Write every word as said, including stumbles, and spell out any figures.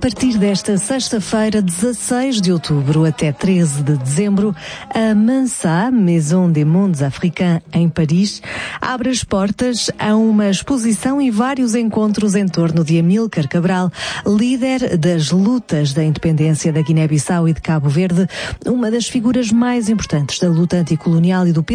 partir desta sexta-feira, dezasseis de outubro até treze de dezembro, a Mansa, Maison des Mondes Africains, em Paris, abre as portas a uma exposição e vários encontros em torno de Amílcar Cabral, líder das lutas da independência da Guiné-Bissau e de Cabo Verde, uma das figuras mais importantes da luta anticolonial e do